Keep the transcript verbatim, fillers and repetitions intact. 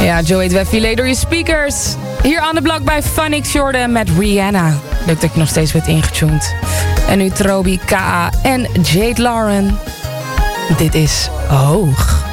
Ja, Joey Filet door je speakers. Hier aan de blok bij Phoenix Jordan met Rihanna. Leuk dat je nog steeds bent ingetuned. En nu Trobi, K A en Jade Lauren. Dit is Hoog.